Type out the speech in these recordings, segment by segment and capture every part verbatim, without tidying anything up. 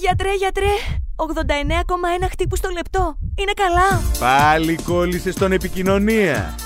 Γιατρέ, γιατρέ, ογδόντα εννέα κόμμα ένα χτύπους το λεπτό. Είναι καλά? Πάλι κόλλησε στον επικοινωνία.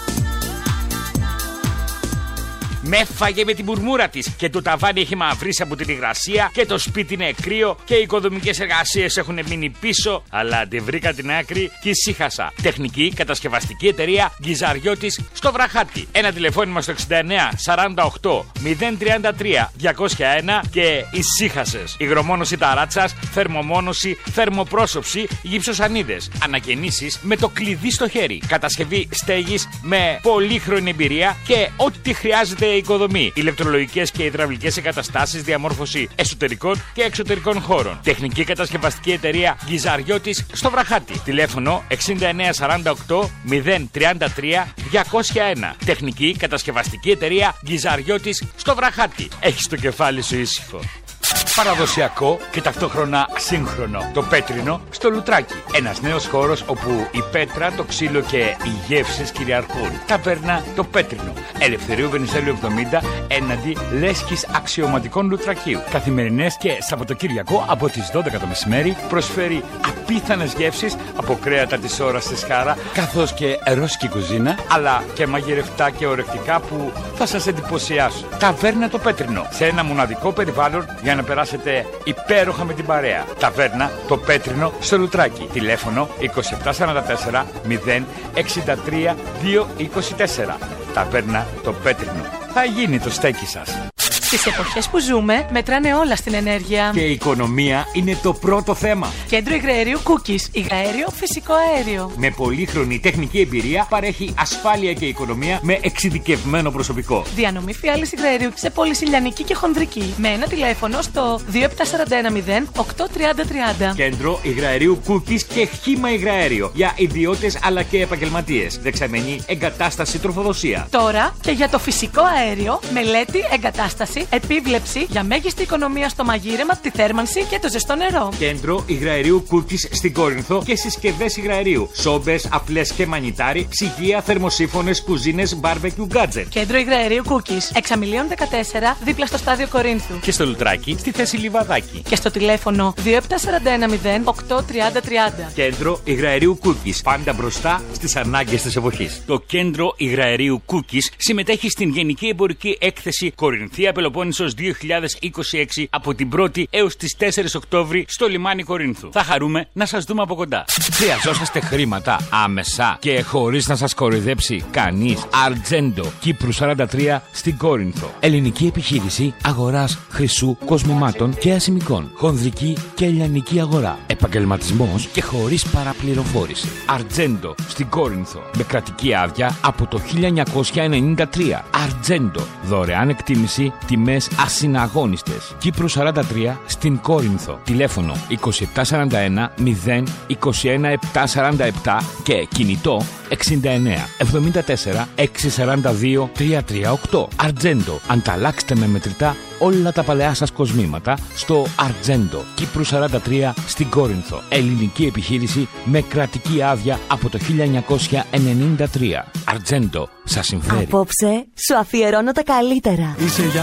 Με έφαγε με την μουρμούρα της και το ταβάνι έχει μαυρίσει από την υγρασία και το σπίτι είναι κρύο και οι οικοδομικές εργασίες έχουν μείνει πίσω. Αλλά αντιβρήκα την άκρη και ησύχασα. Τεχνική κατασκευαστική εταιρεία Γκυζαριώτης στο Βραχάτι. Ένα τηλεφώνημα στο εξήντα εννέα σαράντα οκτώ μηδέν τριάντα τρία διακόσια ένα και ησύχασες. Υγρομόνωση ταράτσας, θερμομόνωση, θερμοπρόσωψη, γυψοσανίδες. Ανακαινήσεις με το κλειδί στο χέρι. Κατασκευή στέγης με πολύχρονη εμπειρία και ό,τι χρειάζεται οικοδομή. Ηλεκτρολογικές και υδραυλικές εγκαταστάσεις, διαμόρφωση εσωτερικών και εξωτερικών χώρων. Τεχνική κατασκευαστική εταιρεία Γκυζαριώτης στο Βραχάτι. Τηλέφωνο εξήντα εννέα σαράντα οκτώ μηδέν τριάντα τρία διακόσια ένα. Τεχνική κατασκευαστική εταιρεία Γκυζαριώτης στο Βραχάτι. Έχεις το κεφάλι σου ήσυχο. Παραδοσιακό και ταυτόχρονα σύγχρονο. Το Πέτρινο στο Λουτράκι. Ένας νέος χώρος όπου η πέτρα, το ξύλο και οι γεύσεις κυριαρχούν. Ταβέρνα το Πέτρινο. Ελευθερίου Βενιζέλου εβδομήντα έναντι λέσχης αξιωματικών Λουτρακίου. Καθημερινές και Σαββατοκύριακο από τις δώδεκα το μεσημέρι προσφέρει απίθανες γεύσεις από κρέατα της ώρας της Χάρα, καθώς και ρώσικη κουζίνα, αλλά και μαγειρευτά και ορεκτικά που θα σας εντυπωσιάσουν. Ταβέρνα το Πέτρινο. Σε ένα μοναδικό περιβάλλον για να περάσετε υπέροχα με την παρέα. Ταβέρνα το Πέτρινο στο Λουτράκι. Τηλέφωνο είκοσι επτά σαράντα τέσσερα μηδέν εξήντα τρία διακόσια είκοσι τέσσερα. Ταβέρνα το Πέτρινο. Θα γίνει το στέκι σας. Στις εποχές που ζούμε, μετράνε όλα στην ενέργεια. Και η οικονομία είναι το πρώτο θέμα. Κέντρο υγραερίου Cookies. Υγραέριο, φυσικό αέριο. Με πολύχρονη τεχνική εμπειρία παρέχει ασφάλεια και οικονομία με εξειδικευμένο προσωπικό. Διανομή φιάλης υγραερίου σε πώληση λιανική και χονδρική. Με ένα τηλέφωνο στο δύο επτά τέσσερα ένα μηδέν οκτώ τριάντα τριάντα. Κέντρο υγραερίου Cookies και χύμα υγραέριο για ιδιώτες αλλά και επαγγελματίες. Δεξαμενή εγκατάσταση τροφοδοσία. Τώρα και για το φυσικό αέριο, μελέτη, εγκατάσταση, επίβλεψη για μέγιστη οικονομία στο μαγείρεμα, τη θέρμανση και το ζεστό νερό. Κέντρο υγραερίου Cookies στην Κόρινθο και συσκευές υγραερίου. Σόμπες, απλές και μανιτάρι, ψυγεία, θερμοσύφωνες, κουζίνες, barbecue gadget. Κέντρο υγραερίου Cookies. Εξαμιλίων δεκατέσσερα, δίπλα στο στάδιο Κορίνθου. Και στο Λουτράκι, στη θέση Λιβαδάκι. Και στο τηλέφωνο δύο επτά τέσσερα ένα μηδέν οκτώ τριάντα τριάντα. Κέντρο υγραερίου Cookies. Πάντα μπροστά στις ανάγκες της εποχής. Το Κέντρο υγραερίου Cookies συμμετέχει στην Γενική Εμπορική Έκθεση Κορινθία Πελοπόννησος δύο χιλιάδες είκοσι έξι από την πρώτη έως τις τέσσερις Οκτώβρη στο λιμάνι Κορίνθου. Θα χαρούμε να σας δούμε από κοντά. Χρειαζόσαστε χρήματα άμεσα και χωρίς να σας κοροϊδέψει κανείς? Αρτζέντο, Κύπρου σαράντα τρία στην Κόρινθο. Ελληνική επιχείρηση αγοράς χρυσού, κοσμημάτων και ασημικών. Χονδρική και ελληνική αγορά. Επαγγελματισμός και χωρίς παραπληροφόρηση. Αρτζέντο στην Κόρινθο. Με κρατική άδεια από το χίλια εννιακόσια ενενήντα τρία. Αρτζέντο. Δωρεάν εκτίμηση, τιμές ασυναγώνιστες. Κύπρου σαράντα τρία στην Κόρινθο. Τηλέφωνο είκοσι επτά σαράντα ένα μηδέν είκοσι ένα επτακόσια σαράντα επτά και κινητό εξήντα εννέα εβδομήντα τέσσερα εξακόσια σαράντα δύο τριακόσια τριάντα οκτώ. Αρτζέντο. Ανταλλάξτε με μετρητά όλα τα παλαιά σας κοσμήματα στο Αρτζέντο. Κύπρου σαράντα τρία στην Κόρινθο. Ελληνική επιχείρηση με κρατική άδεια από το χίλια εννιακόσια ενενήντα τρία. Αρτζέντο. Σας συμφέρει. Απόψε σου αφιερώνω τα καλύτερα.